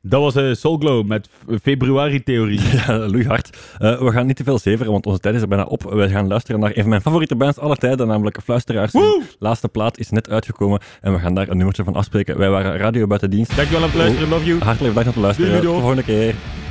Dat was Soulglow met februari-theorie. Ja, Louis Hart. We gaan niet te veel zeveren, want onze tijd is er bijna op. We gaan luisteren naar een van mijn favoriete bands aller tijden, namelijk Fluisteraars. Woe! De laatste plaat is net uitgekomen en we gaan daar een nummertje van afspreken. Wij waren Radio Buitendienst. Dankjewel om het luisteren, love you. Hartelijk bedankt om te luisteren. Doei, doei. Tot de volgende keer.